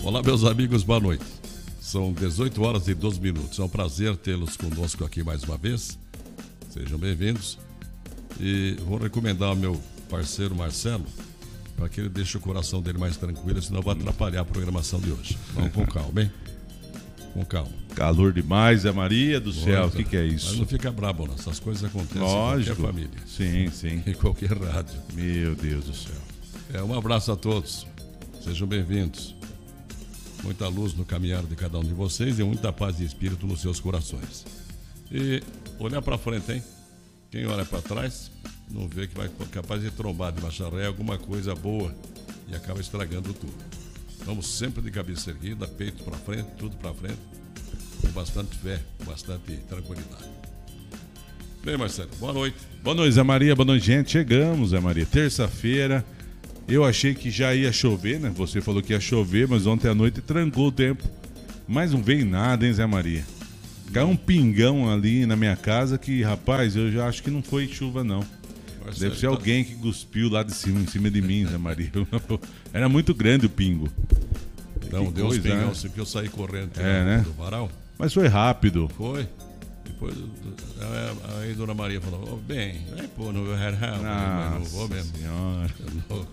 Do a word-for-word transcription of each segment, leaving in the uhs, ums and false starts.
Olá, meus amigos, boa noite. São dezoito horas e doze minutos. É um prazer tê-los conosco aqui mais uma vez. Sejam bem-vindos. E vou recomendar ao meu parceiro Marcelo para que ele deixe o coração dele mais tranquilo, senão vai atrapalhar a programação de hoje. Vamos com calma, hein? Com calma. Calor demais, Zé Maria do céu, o que, que é isso? Mas não fica brabo, não. Essas coisas acontecem Lógico. em qualquer família. Sim, sim. Em qualquer rádio. Meu Deus do céu. É, um abraço a todos. Sejam bem-vindos. Muita luz no caminhar de cada um de vocês e muita paz de espírito nos seus corações. E olhar para frente, hein? Quem olha para trás não vê que vai capaz de trombar de macharré alguma coisa boa e acaba estragando tudo. Vamos sempre de cabeça erguida, peito para frente, tudo para frente, com bastante fé, com bastante tranquilidade. Bem, Marcelo, boa noite. Boa noite, Zé Maria, boa noite, gente. Chegamos, Zé Maria, terça-feira. Eu achei que já ia chover, né? Você falou que ia chover, mas ontem à noite trancou o tempo. Mas não veio nada, hein, Zé Maria? Caiu um pingão ali na minha casa que, rapaz, eu já acho que não foi chuva, não. Marcelo, deve ser tá... alguém que cuspiu lá de cima, em cima de mim, Zé Maria. Era muito grande o pingo. Não, deu uns pingão, assim, que eu saí correndo é, né? do varal. Mas foi rápido. Foi. Depois, aí a dona Maria falou, oh, bem, aí pô, não vou real, não vou mesmo. Senhora. É louco.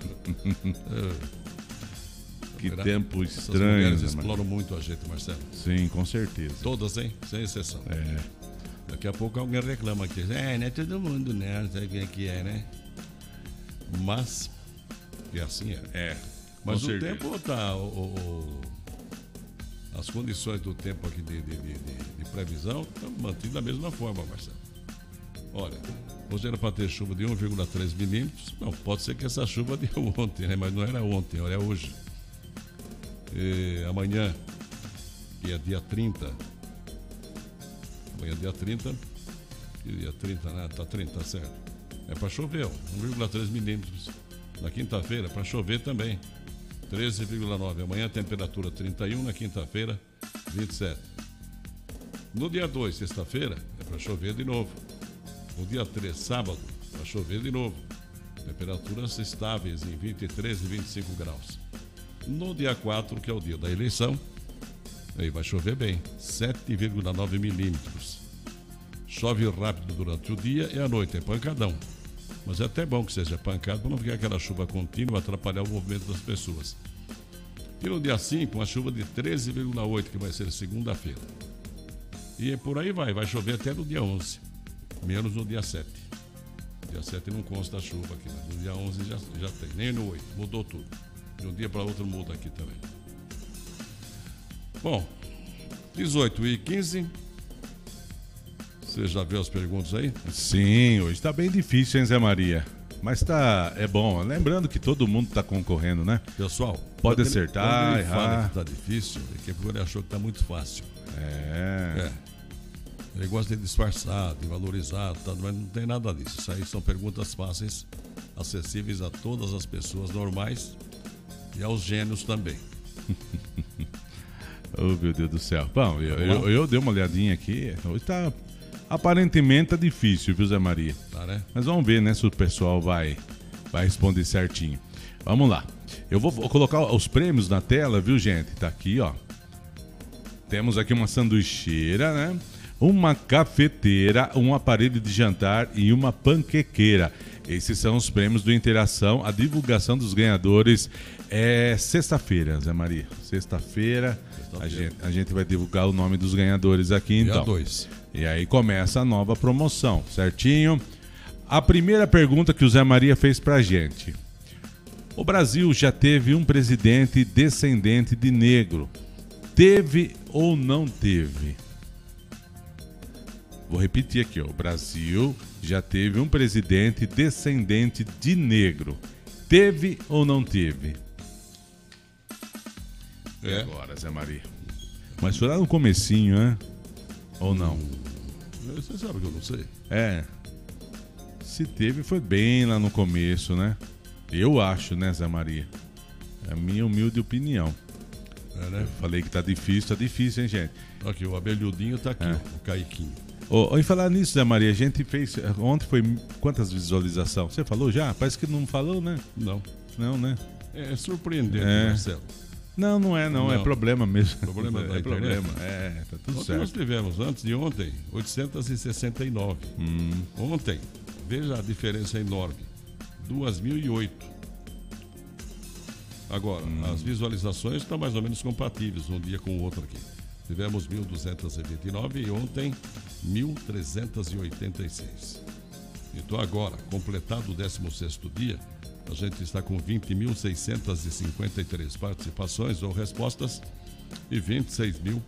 Que Verá? tempo Essas estranho. mulheres né, exploram muito a gente, Marcelo. Sim, com certeza. Todas, hein? Sem exceção. É. Daqui a pouco alguém reclama aqui. É, não é todo mundo, né? Não sei quem é que é, né? Mas, e assim é. É. Mas com o certeza. tempo tá... O, o, as condições do tempo aqui de, de, de, de previsão estão mantidas da mesma forma, Marcelo. Olha, hoje era para ter chuva de um vírgula três milímetros. Não, pode ser que essa chuva deu ontem, né? Mas não era ontem, olha, é hoje. E amanhã, que é dia trinta. Amanhã é dia trinta. Dia trinta, né? Tá trinta, tá certo. É para chover, ó, um vírgula três milímetros. Na quinta-feira, para chover também. treze vírgula nove. Amanhã a temperatura trinta e um, na quinta-feira vinte e sete. No dia dois, sexta-feira, é para chover de novo. No dia três, sábado, para chover de novo. Temperaturas estáveis em vinte e três e vinte e cinco graus. No dia quatro, que é o dia da eleição, aí vai chover bem, sete vírgula nove milímetros. Chove rápido durante o dia e à noite, é pancadão. Mas é até bom que seja pancado para não ficar aquela chuva contínua atrapalhar o movimento das pessoas. E no dia cinco, uma chuva de treze vírgula oito, que vai ser segunda-feira. E por aí vai, vai chover até no dia onze, menos no dia sete. No dia sete não consta a chuva aqui, mas no dia onze já, já tem, nem no oito, mudou tudo. De um dia para outro muda aqui também. Bom, dezoito e quinze. Você já viu as perguntas aí? Sim, hoje tá bem difícil, hein, Zé Maria? Mas tá, é bom. Lembrando que todo mundo tá concorrendo, né? Pessoal, pode quando acertar, ele, quando ele errar. fala que tá difícil, é porque ele achou que tá muito fácil. É. É. Ele gosta de disfarçar, de valorizar, tá, mas não tem nada disso. Isso aí são perguntas fáceis, acessíveis a todas as pessoas normais e aos gênios também. Oh, meu Deus do céu. Bom, eu, eu, eu dei uma olhadinha aqui. Hoje tá... Aparentemente tá difícil, viu, Zé Maria? Tá, né? Mas vamos ver, né, se o pessoal vai, vai responder certinho. Vamos lá. Eu vou, vou colocar os prêmios na tela, viu, gente? Tá aqui, ó. Temos aqui uma sanduicheira, né? Uma cafeteira, um aparelho de jantar e uma panquequeira. Esses são os prêmios do Interação. A divulgação dos ganhadores é sexta-feira, Zé Maria. Sexta-feira, a gente, a gente vai divulgar o nome dos ganhadores aqui, então. Dia dois. E aí começa a nova promoção, certinho? A primeira pergunta que o Zé Maria fez pra gente. O Brasil já teve um presidente descendente de negro. Teve ou não teve? Vou repetir aqui, ó. O Brasil já teve um presidente descendente de negro. Teve ou não teve? É. E agora, Zé Maria? Mas foi lá no comecinho, né? Ou não? Você sabe que eu não sei. É. Se teve, foi bem lá no começo, né? Eu acho, né, Zé Maria? É a minha humilde opinião. É, né? Eu falei que tá difícil, tá difícil, hein, gente? Aqui, o abelhudinho tá aqui, É. ó, o Caiquinho. Oh, e falar nisso, Zé Maria, a gente fez... Ontem foi quantas visualizações? Você falou já? Parece que não falou, né? Não. Não, né? É surpreendente, É. Marcelo. Não, não é não, Não. é problema mesmo. Problema da é internet? problema, é, tá tudo Ontem certo. nós tivemos, antes de ontem, oitocentos e sessenta e nove. Hum, Ontem, veja a diferença enorme, duas mil e oito. Agora, Hum. as visualizações estão mais ou menos compatíveis um dia com o outro aqui. Tivemos mil duzentos e vinte e nove e ontem mil trezentos e oitenta e seis. Então agora, completado o décimo sexto dia, a gente está com vinte mil seiscentos e cinquenta e três participações ou respostas e vinte e seis mil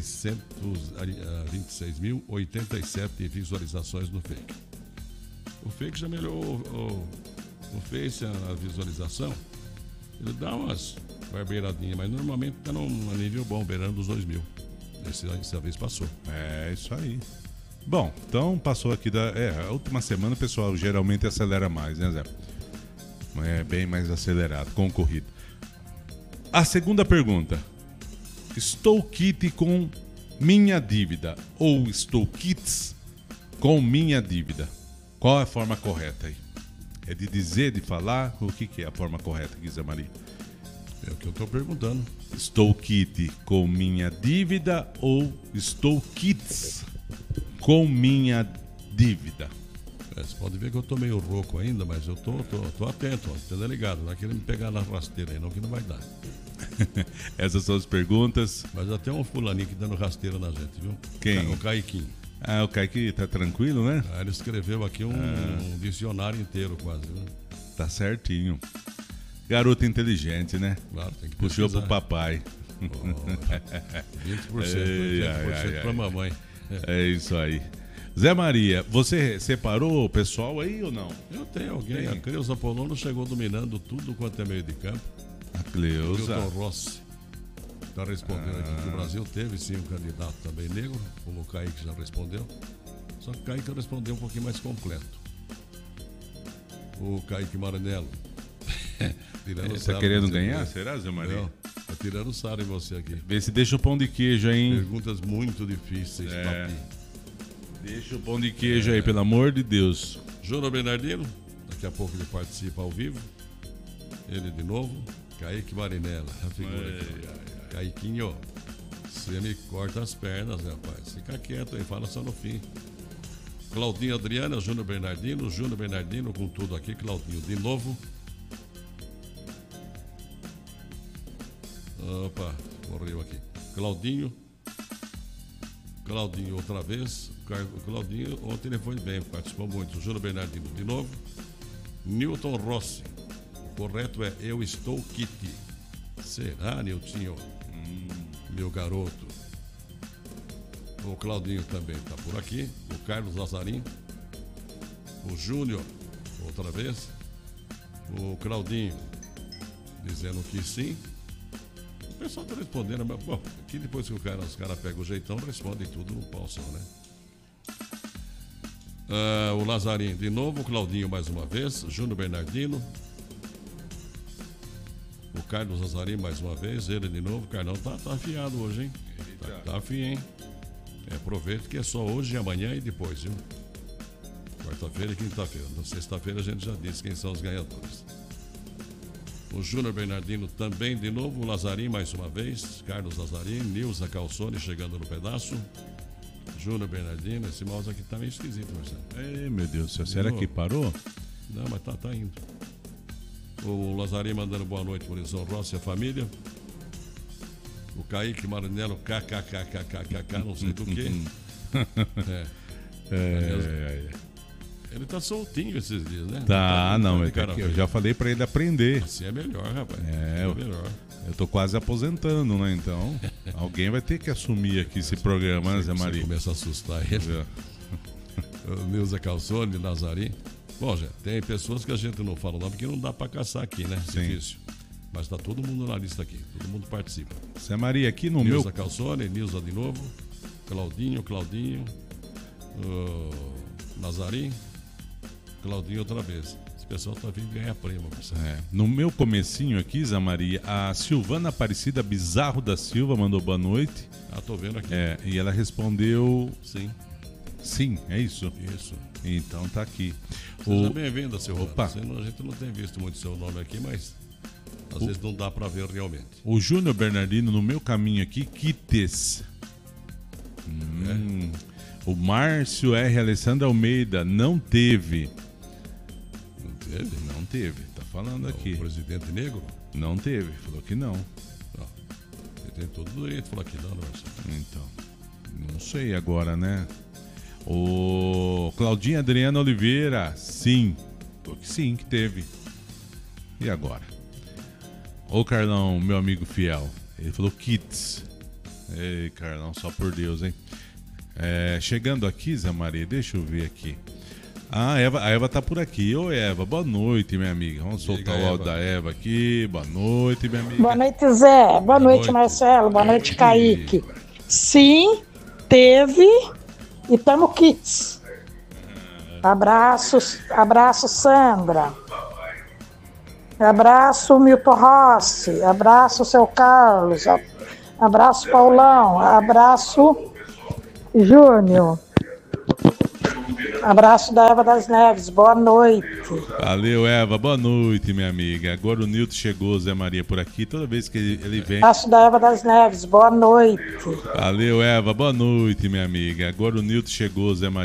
e oitenta e sete visualizações no Fake. O Fake já melhorou o, o Face, a visualização. Ele dá umas barbeiradinhas, mas normalmente está num nível bom, beirando os dois mil. Esse, essa vez passou. é isso aí. Bom, então passou aqui da. É, a última semana o pessoal geralmente acelera mais, né, Zé? É bem mais acelerado, concorrido. A segunda pergunta. Estou quite com minha dívida ou estou quites com minha dívida? Qual é a forma correta aí? É de dizer, de falar? O que, que é a forma correta, Zé Maria? É o que eu estou perguntando. Estou quite com minha dívida ou estou quites com minha dívida? É, você pode ver que eu tô meio rouco ainda, mas eu tô, tô, tô atento, ó, tá ligado? Não é querendo me pegar na rasteira aí, não, que não vai dar. Essas são as perguntas. Mas até um fulaninho que dando rasteira na gente, viu? Quem? O Caiquinho. Ah, o Kaique tá tranquilo, né? Ah, ele escreveu aqui um, Ah. um dicionário inteiro quase, viu? Tá certinho. Garoto inteligente, né? Claro, tem que Puxou pro pesquisar. papai. Oh, vinte por cento, Ei, vinte ai, por cento ai, pra ai. mamãe. É isso aí. Zé Maria, você separou o pessoal aí ou não? Eu tenho alguém, Tem. a Creuza Polono chegou dominando tudo quanto é meio de campo. A Milton Cleusa. Rossi está respondendo aqui que o Brasil teve sim um candidato também negro, como o Kaique já respondeu. Só que o Kaique respondeu um pouquinho mais completo. O Kaique Maranello. tirando Tá sarro querendo em você, ganhar? né? Será, Zé Maria? Não, tá tirando sarro em você aqui. Vê se deixa o pão de queijo aí, hein? Perguntas muito difíceis, É. papi. Deixa o pão de queijo aí, pelo amor de Deus. Júnior Bernardino, daqui a pouco ele participa ao vivo. Ele de novo. Kaique Marinella, a figura aqui. ó. Caiquinho, você me corta as pernas, né, rapaz? Fica quieto aí, fala só no fim. Claudinho Adriana, Júnior Bernardino, Júnior Bernardino com tudo aqui, Claudinho de novo. Opa, morreu aqui. Claudinho. Claudinho outra vez. O Claudinho ontem ele foi bem, participou muito. Júnior Bernardino de novo. Newton Rossi. O correto é eu estou quite. Será, Niltinho? Hum, meu garoto. O Claudinho também está por aqui. O Carlos Lazarim. O Júnior, outra vez. O Claudinho dizendo que sim. O pessoal está respondendo, mas bom, aqui depois que o cara, os caras pegam o jeitão, respondem tudo no pau só, né? Ah, o Lazarim de novo, o Claudinho mais uma vez, Júnior Bernardino. O Carlos Lazarim mais uma vez, ele de novo. O Carlão tá, tá afiado hoje, hein? Tá, tá afiado, hein? É, aproveita que é só hoje, amanhã e depois, viu? Quarta-feira e quinta-feira. Na sexta-feira a gente já disse quem são os ganhadores. O Júnior Bernardino também de novo, o Lazarim mais uma vez, Carlos Lazarim, Nilza Calçone chegando no pedaço. Júnior Bernardino, esse mouse aqui tá meio esquisito, Marcelo. Ei, meu Deus do céu, será que parou? Não, mas tá, tá indo. O Lazarim mandando boa noite por Wilson Rossi e a família. O Kaique Maranello, kkkkkk, não sei do que. É. É, Ele tá soltinho esses dias, né? tá, não, de é que cara eu feia. já falei pra ele aprender. Assim é melhor, rapaz. É, é eu- melhor. Eu tô quase aposentando, né? Então, alguém vai ter que assumir aqui esse programa, né, Zé Você Maria? começa a assustar ele. O Nilza Calçone, Lazarim. Bom, gente, tem pessoas que a gente não fala o nome porque não dá pra caçar aqui, né? Sim. Difícil. Mas tá todo mundo na lista aqui, todo mundo participa. Zé Maria, aqui no Nilza meu. Calçone, Nilza de novo, Claudinho, Claudinho, o Lazarim, Claudinho outra vez. Esse pessoal tá vindo ganhar prêmio, Marcelo. É, no meu comecinho aqui, Zé Maria, a Silvana Aparecida Bizarro da Silva mandou boa noite. Ah, tô vendo aqui. É, e ela respondeu Sim, sim, é isso. isso. Então tá aqui. Seja O... bem-vinda, seu Opa. Opa. A gente não tem visto muito seu nome aqui, mas Às o, vezes não dá para ver realmente. O Júnior Bernardino, no meu caminho aqui, Quites. Hum, é. O Márcio R. Alessandro Almeida, não teve. Não teve? Não teve, tá falando não, aqui. O presidente negro? Não teve, falou que não. Não. Ele tem todo direito, falou que não, não vai ser. Então, não sei agora, né? O Claudinho Adriano Oliveira, sim. Falou que sim, que teve. E agora? Ô Carlão, meu amigo fiel, ele falou kits. Ei, Carlão, só por Deus, hein? É, chegando aqui, Zé Maria, deixa eu ver aqui. Ah, a Eva, a Eva tá por aqui. Ô Eva, boa noite, minha amiga. Vamos soltar o áudio da Eva aqui. Boa noite, minha amiga. Boa noite, Zé. Boa, boa noite, noite, Marcelo. Boa noite, Kaique. Sim, teve e tamo kits. Abraços, abraço, Sandra. Abraço, Milton Rossi. Abraço, seu Carlos. Abraço, Paulão. Abraço, Júnior. Abraço da Eva das Neves. Boa noite. Valeu, Eva. Boa noite, minha amiga. Agora o Nilton chegou, Zé Maria, por aqui. Toda vez que ele, ele vem... Abraço da Eva das Neves. Boa noite. Valeu, Eva. Boa noite, minha amiga. Agora o Nilton chegou, Zé Maria.